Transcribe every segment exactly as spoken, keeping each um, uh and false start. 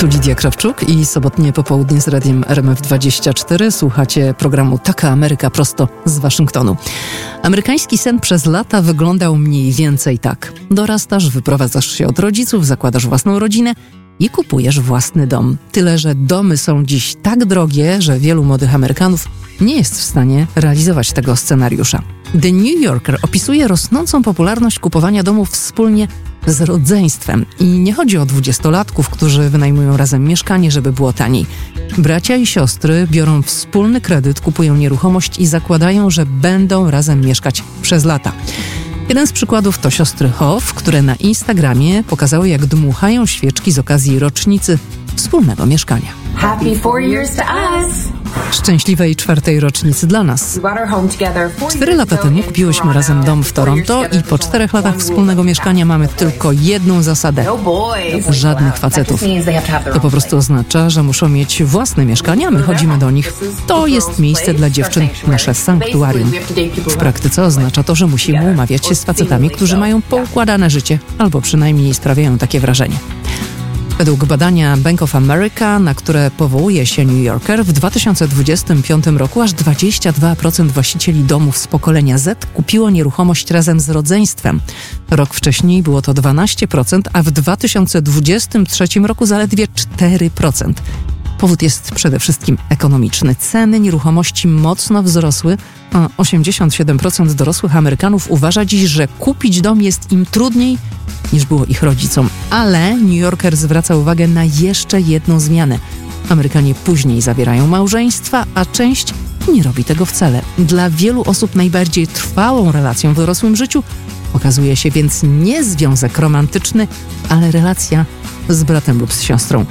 Tu Lidia Krawczuk i sobotnie popołudnie z radiem R M F dwadzieścia cztery. Słuchacie programu Taka Ameryka prosto z Waszyngtonu. Amerykański sen przez lata wyglądał mniej więcej tak. Dorastasz, wyprowadzasz się od rodziców, zakładasz własną rodzinę i kupujesz własny dom. Tyle, że domy są dziś tak drogie, że wielu młodych Amerykanów nie jest w stanie realizować tego scenariusza. The New Yorker opisuje rosnącą popularność kupowania domów wspólnie z rodzeństwem. I nie chodzi o dwudziestolatków, którzy wynajmują razem mieszkanie, żeby było taniej. Bracia i siostry biorą wspólny kredyt, kupują nieruchomość i zakładają, że będą razem mieszkać przez lata. Jeden z przykładów to siostry Hoff, które na Instagramie pokazały, jak dmuchają świeczki z okazji rocznicy wspólnego mieszkania. Happy four years to us. Szczęśliwej czwartej rocznicy dla nas. Cztery lata temu kupiłyśmy razem dom w Toronto i po czterech latach wspólnego mieszkania mamy tylko jedną zasadę. Żadnych facetów. To po prostu oznacza, że muszą mieć własne mieszkania, my chodzimy do nich. To jest miejsce dla dziewczyn, nasze sanktuarium. W praktyce oznacza to, że musimy umawiać się z facetami, którzy mają poukładane życie, albo przynajmniej sprawiają takie wrażenie. Według badania Bank of America, na które powołuje się New Yorker, w dwa tysiące dwudziestym piątym roku aż dwadzieścia dwa procent właścicieli domów z pokolenia Z kupiło nieruchomość razem z rodzeństwem. Rok wcześniej było to dwanaście procent, a w dwa tysiące dwudziestym trzecim roku zaledwie cztery procent. Powód jest przede wszystkim ekonomiczny. Ceny nieruchomości mocno wzrosły, a osiemdziesiąt siedem procent dorosłych Amerykanów uważa dziś, że kupić dom jest im trudniej niż było ich rodzicom. Ale New Yorker zwraca uwagę na jeszcze jedną zmianę. Amerykanie później zawierają małżeństwa, a część nie robi tego wcale. Dla wielu osób najbardziej trwałą relacją w dorosłym życiu okazuje się więc nie związek romantyczny, ale relacja z bratem lub z siostrą.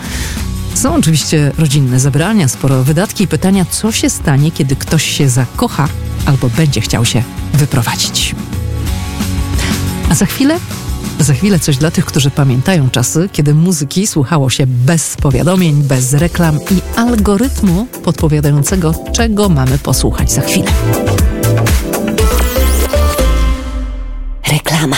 Są oczywiście rodzinne zebrania, sporo wydatki i pytania, co się stanie, kiedy ktoś się zakocha albo będzie chciał się wyprowadzić. A za chwilę? Za chwilę coś dla tych, którzy pamiętają czasy, kiedy muzyki słuchało się bez powiadomień, bez reklam i algorytmu podpowiadającego, czego mamy posłuchać za chwilę. Reklama.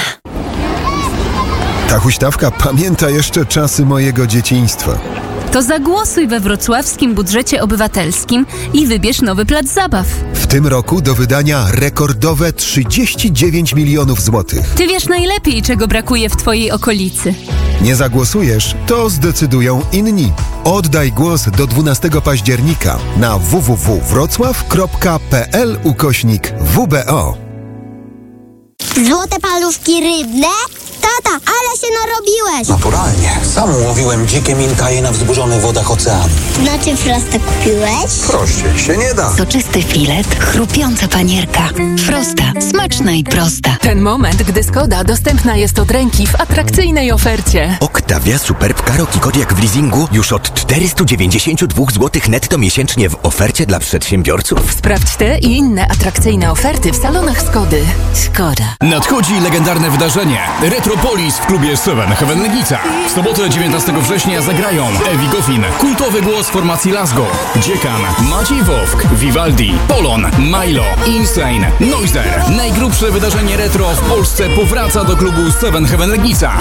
Ta huśtawka pamięta jeszcze czasy mojego dzieciństwa. To zagłosuj we wrocławskim budżecie obywatelskim i wybierz nowy plac zabaw. W tym roku do wydania rekordowe trzydzieści dziewięć milionów złotych. Ty wiesz najlepiej, czego brakuje w twojej okolicy. Nie zagłosujesz, to zdecydują inni. Oddaj głos do dwunastego października na w w w kropka wrocław kropka p l ukośnik w b o. Złote paluszki rybne? Tata, ale się narobiłeś! Naturalnie. Sam łowiłem dzikie minkaje na wzburzonych wodach oceanu. Znaczy Frosta kupiłeś? Prościej się nie da. Soczysty filet, chrupiąca panierka. Frosta. Smaczna i prosta. Ten moment, gdy Skoda dostępna jest od ręki w atrakcyjnej ofercie. Octavia Superb Karoq i Kodiaq w leasingu już od czterysta dziewięćdziesiąt dwa złotych netto miesięcznie w ofercie dla przedsiębiorców. Sprawdź te i inne atrakcyjne oferty w salonach Skody. Szkoda. Nadchodzi legendarne wydarzenie. Retropolis w klubie Seven Heaven Legnica. W sobotę dziewiętnastego września zagrają Evi Goffin, kultowy głos formacji Lasgo, Dziekan, Maciej Wowk, Vivaldi, Polon, Milo, Insane, Noiser. Najgrubsze wydarzenie retro w Polsce powraca do klubu Seven Heaven Legnica.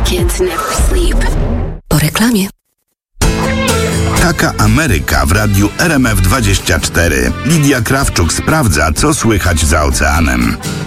Po reklamie. Taka Ameryka w radiu R M F dwadzieścia cztery. Lidia Krawczuk sprawdza, co słychać za oceanem.